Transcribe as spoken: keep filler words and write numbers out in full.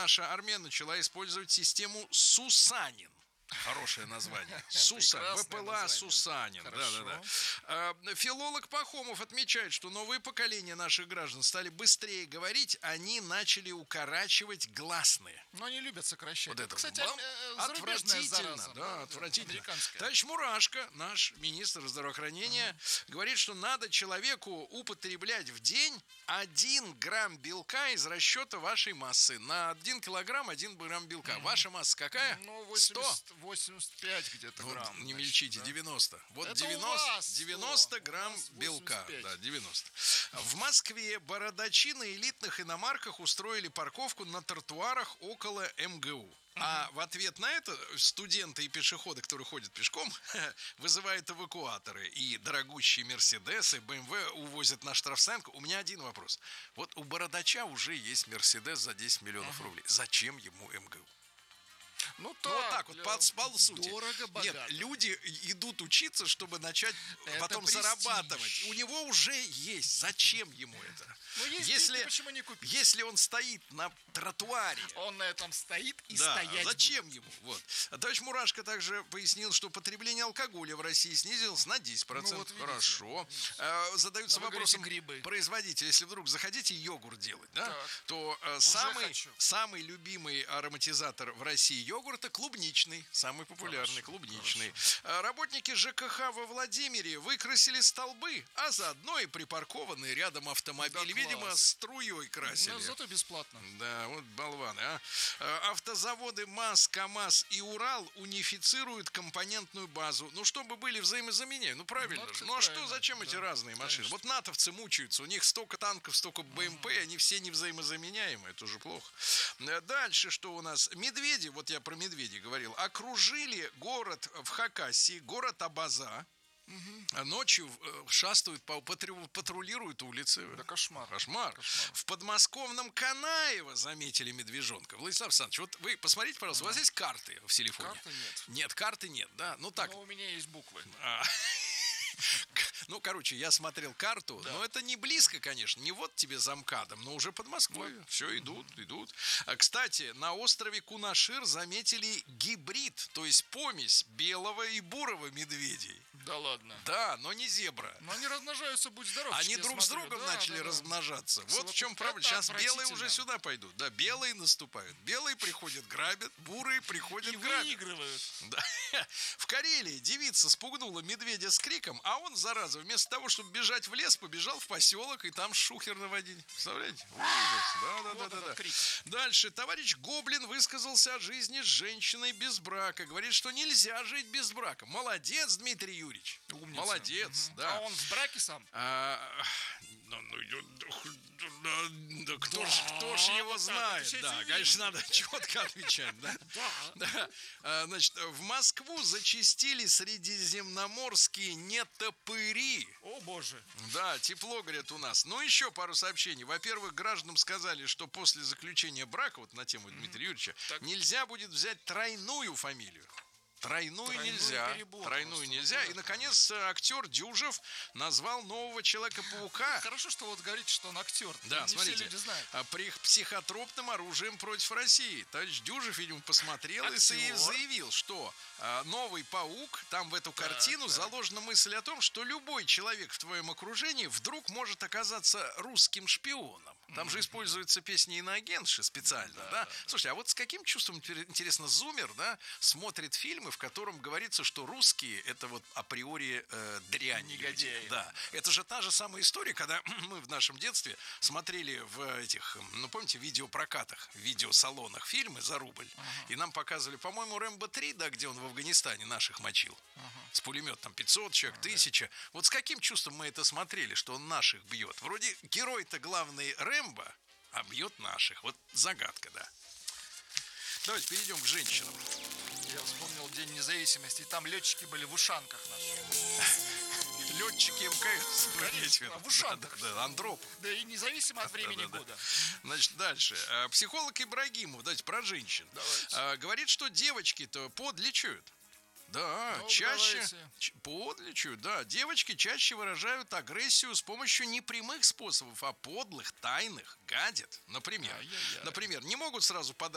наша армия начала использовать систему Сусанин. Хорошее название. Суса, ВПЛА Сусанин. Да, да, да. А, филолог Пахомов отмечает, что новые поколения наших граждан стали быстрее говорить, они начали укорачивать гласные. Но они любят сокращать. Вот это, кстати, отвратительно, зараза, да, отвратительно. Американская. Товарищ Мурашко, наш министр здравоохранения, uh-huh. говорит, что надо человеку употреблять в день один грамм белка из расчета вашей массы. На один килограмм один грамм белка. Uh-huh. Ваша масса какая? Ну, восемьдесят, восемьдесят пять где-то ну, грамм. Не значит, мельчите, да? девяносто. Вот это девяносто, девяносто грамм белка. Да, девяносто. В Москве бородачи на элитных иномарках устроили парковку на тротуарах около эм гэ у. А в ответ на это студенты и пешеходы, которые ходят пешком, вызывают эвакуаторы. И дорогущие Мерседесы, бэ эм вэ увозят на штрафстоянку. У меня один вопрос. Вот у бородача уже есть Мерседес за десять миллионов uh-huh. рублей. Зачем ему эм гэ у? Ну, так, ну, вот так вот, по, по сути. Дорого, богато. Нет, люди идут учиться, чтобы начать это потом престиж. зарабатывать. У него уже есть. Зачем ему это? Ну, есть если, деньги, почему не купить? Если он стоит на тротуаре. Он на этом стоит и да, стоять зачем будет. ему? Вот. А товарищ Мурашко также пояснил, что потребление алкоголя в России снизилось на десять процентов. Ну, вот Хорошо. А, задаются а вопросом грибы. производителя. Если вдруг захотите йогурт делать, да, то а, самый, самый любимый ароматизатор в России йогурта — клубничный. Самый популярный. Хорошо, клубничный. Хорошо. Работники жэ ка ха во Владимире выкрасили столбы, а заодно и припаркованные рядом автомобили. Да, видимо, струей красили. Но зато бесплатно. Да, вот болваны, а. Автозаводы МАЗ, КАМАЗ и Урал унифицируют компонентную базу. Ну, чтобы были взаимозаменяемы. Ну, правильно ну, же. Ну, а правильно. Что, зачем да, эти разные машины? Конечно. Вот натовцы мучаются. У них столько танков, столько бэ эм пэ, uh-huh. они все не взаимозаменяемы. Это уже плохо. Дальше что у нас? Медведи, вот я про медведей говорил, окружили город в Хакасии, город Абаза. Угу. Ночью э, шастают, патрулируют улицы. Да кошмар. Кошмар. Кошмар. В подмосковном Канаево заметили медвежонка. Владислав Александрович, вот вы посмотрите, пожалуйста, ага. у вас есть карты в телефоне? Карты нет. Нет, карты нет, да? Ну так. Но у меня есть буквы. А. Ну, короче, я смотрел карту, да. но это не близко, конечно, не вот тебе за МКАДом, но уже под Москвой. Вот. Все, идут, идут. А, кстати, на острове Кунашир заметили гибрид, то есть помесь белого и бурого медведей. Да ладно? Да, но не зебра. Но они размножаются, будь здоров. Они друг смотрю. с другом да, начали да, да. размножаться. Вот, вот в чем проблема. Сейчас белые уже сюда пойдут. Да, белые наступают. Белые приходят, грабят, бурые приходят, и грабят. выигрывают. Да. В Карелии девица спугнула медведя с криком, а он, зараза, вместо того, чтобы бежать в лес, побежал в поселок и там шухер наводить. Представляете? Да, да, вот да, да, да. Крик. Дальше. Товарищ Гоблин высказался о жизни с женщиной без брака. Говорит, что нельзя жить без брака. Молодец, Дмитрий Юрьевич. Умница. Молодец, угу. да. А он в браке сам? А, ну, ну, да, да, кто ж, кто ж его знает? Да, конечно, надо четко отвечать. Да? Да. А, значит, в Москву зачастили средиземноморские нетопыри. О, боже. Да, тепло, говорят, у нас. Ну, еще пару сообщений. Во-первых, гражданам сказали, что после заключения брака, вот на тему Дмитрия Юрьевича, так. нельзя будет взять тройную фамилию. Тройную, Тройную нельзя. Тройную нельзя. И, наконец, актер Дюжев назвал нового Человека-паука. Хорошо, что вот говорите, что он актер. Да, не смотрите. Все люди знают. При психотропным оружием против России. Товарищ Дюжев, видимо, посмотрел актер. И заявил, что а, новый паук, там в эту картину да, заложена да. мысль о том, что любой человек в твоем окружении вдруг может оказаться русским шпионом. Там mm-hmm. же используются песни иноагентши специально, да, да? да? Слушайте, а вот с каким чувством, интересно, зумер, да, смотрит фильмы, в котором говорится, что русские это вот априори э, дрянь. Негодяи. Да. Это же та же самая история, когда мы в нашем детстве смотрели в этих, ну помните, видеопрокатах, видеосалонах фильмы за рубль. Ага. И нам показывали, по-моему, Рэмбо три, да, где он в Афганистане наших мочил. Ага. С пулеметом пятьсот человек, ага. тысяча. Вот с каким чувством мы это смотрели, что он наших бьет? Вроде герой-то главный Рэмбо, а бьет наших. Вот загадка, да. Давайте перейдем к женщинам. Я вспомнил День независимости, и там летчики были в ушанках наши. Летчики эм ка эс. Конечно, в ушанках. Да, да, Андропов. Да и независимо от времени да, да, года. Да. Значит, дальше. Психолог Ибрагимов, давайте про женщин. Давайте. Говорит, что девочки-то подлечат. Да, ну, чаще ч- подлечат, да. Девочки чаще выражают агрессию с помощью не прямых способов, а подлых, тайных, гадят. Например, Ай-яй-яй. например, не могут сразу подраться.